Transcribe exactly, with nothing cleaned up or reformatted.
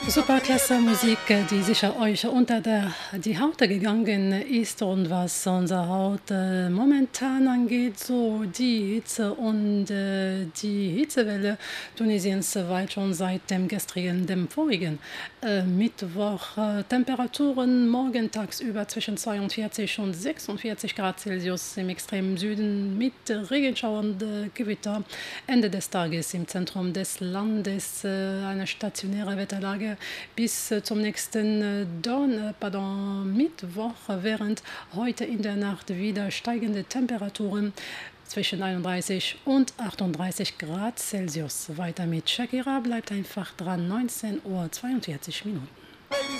Superklasse Musik, die sicher euch unter der die Haut gegangen ist und was unsere Haut äh, momentan angeht, so die Hitze und äh, die Hitzewelle Tunesiens weit schon seit dem gestrigen, dem vorigen äh, Mittwoch. Äh, Temperaturen morgen tagsüber zwischen zweiundvierzig und sechsundvierzig Grad Celsius im extremen Süden mit Regenschauern, äh, Gewitter. Ende des Tages im Zentrum des Landes äh, eine stationäre Wetterlage bis äh, zum nächsten äh, Don, äh, pardon, Mittwoch, während heute in der Nacht wieder steigende Temperaturen zwischen einunddreißig und achtunddreißig Grad Celsius. Weiter mit Shakira, bleibt einfach dran, neunzehn Uhr zweiundvierzig Minuten.